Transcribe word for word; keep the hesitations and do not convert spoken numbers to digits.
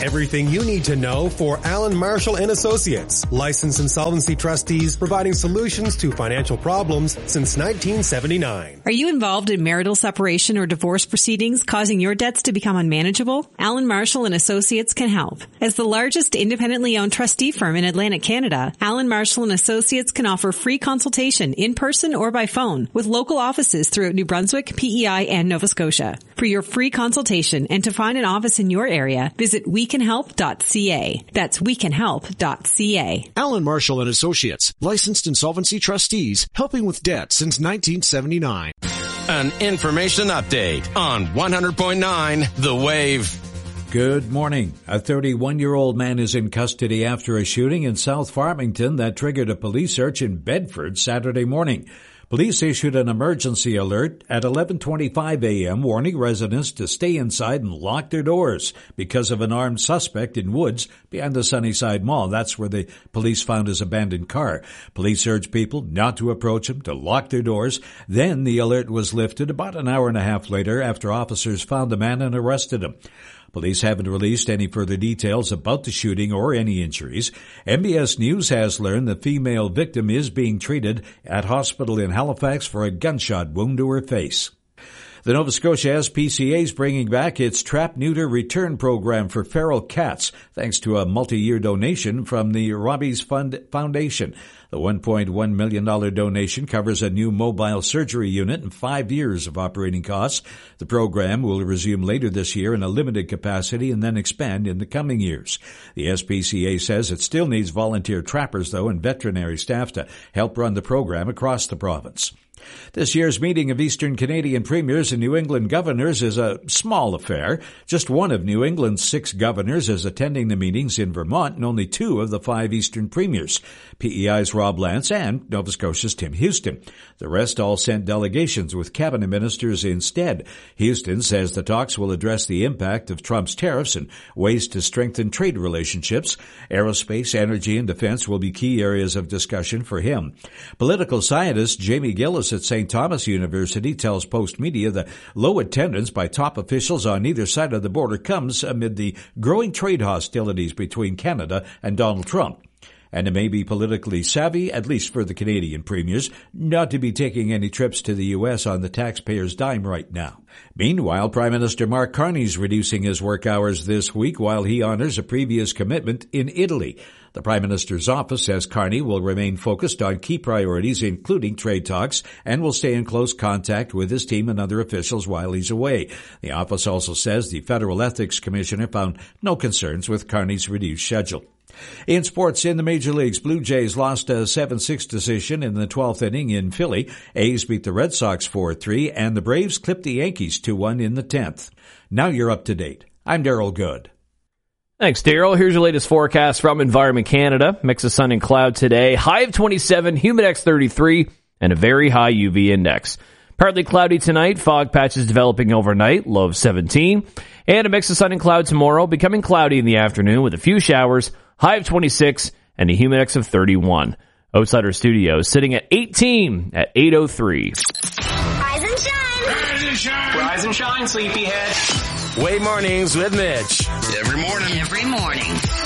Everything you need to know for Allen Marshall and Associates, licensed insolvency trustees providing solutions to financial problems since nineteen seventy-nine. Are you involved in marital separation or divorce proceedings causing your debts to become unmanageable? Allen Marshall and Associates can help. As the largest independently owned trustee firm in Atlantic Canada, Allen Marshall and Associates can offer free consultation in person or by phone with local offices throughout New Brunswick, P E I, and Nova Scotia. For your free consultation and to find an office in your area, visit we can help dot c a. That's we can help dot c a. Allen Marshall and Associates, licensed insolvency trustees, helping with debt since nineteen seventy-nine. An information update on one hundred point nine The Wave. Good morning. A thirty-one-year-old man is in custody after a shooting in South Farmington that triggered a police search in Bedford Saturday morning. Police issued an emergency alert at eleven twenty-five a.m. warning residents to stay inside and lock their doors because of an armed suspect in woods behind the Sunnyside Mall. That's where the police found his abandoned car. Police urged people not to approach him, to lock their doors. Then the alert was lifted about an hour and a half later after officers found the man and arrested him. Police haven't released any further details about the shooting or any injuries. M B S News has learned the female victim is being treated at hospital in Halifax for a gunshot wound to her face. The Nova Scotia S P C A is bringing back its Trap Neuter Return program for feral cats, thanks to a multi-year donation from the Robbie's Fund Foundation. The one point one million dollars donation covers a new mobile surgery unit and five years of operating costs. The program will resume later this year in a limited capacity and then expand in the coming years. The S P C A says it still needs volunteer trappers, though, and veterinary staff to help run the program across the province. This year's meeting of Eastern Canadian premiers and New England governors is a small affair. Just one of New England's six governors is attending the meetings in Vermont, and only two of the five Eastern premiers, P E I's Rob Lance and Nova Scotia's Tim Houston. The rest all sent delegations with cabinet ministers instead. Houston says the talks will address the impact of Trump's tariffs and ways to strengthen trade relationships. Aerospace, energy, and defense will be key areas of discussion for him. Political scientist Jamie Gillis at Saint Thomas University tells Post Media the low attendance by top officials on either side of the border comes amid the growing trade hostilities between Canada and Donald Trump. And it may be politically savvy, at least for the Canadian premiers, not to be taking any trips to the U S on the taxpayers' dime right now. Meanwhile, Prime Minister Mark Carney is reducing his work hours this week while he honors a previous commitment in Italy. The Prime Minister's office says Carney will remain focused on key priorities, including trade talks, and will stay in close contact with his team and other officials while he's away. The office also says the Federal Ethics Commissioner found no concerns with Carney's reduced schedule. In sports, in the Major Leagues, Blue Jays lost a seven six decision in the twelfth inning in Philly. A's beat the Red Sox four three, and the Braves clipped the Yankees two one in the tenth. Now you're up to date. I'm Darryl Good. Thanks, Darryl. Here's your latest forecast from Environment Canada. Mix of sun and cloud today. High of twenty-seven, Humidex thirty-three, and a very high U V index. Partly cloudy tonight, fog patches developing overnight, low of seventeen. And a mix of sun and cloud tomorrow, becoming cloudy in the afternoon with a few showers, high of twenty-six, and a humidex of thirty-one. Outsider Studios sitting at eighteen at eight oh three. Rise and shine! Rise and shine! Rise and shine, sleepyhead! Wave Mornings with Mitch. Every morning. Every morning.